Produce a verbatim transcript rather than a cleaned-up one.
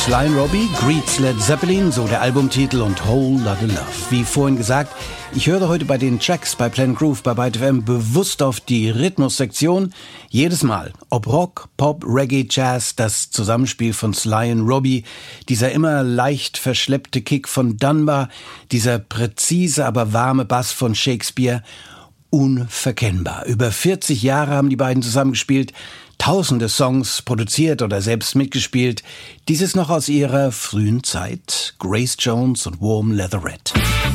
Sly and Robbie, Greets Led Zeppelin, so der Albumtitel, und Whole Lotta Love. Wie vorhin gesagt, ich höre heute bei den Tracks bei Planet Groove bei Byte F M bewusst auf die Rhythmussektion. Jedes Mal, ob Rock, Pop, Reggae, Jazz, das Zusammenspiel von Sly and Robbie, dieser immer leicht verschleppte Kick von Dunbar, dieser präzise, aber warme Bass von Shakespeare, unverkennbar. Über vierzig Jahre haben die beiden zusammengespielt, tausende Songs produziert oder selbst mitgespielt. Dieses noch aus ihrer frühen Zeit. Grace Jones und Warm Leatherette.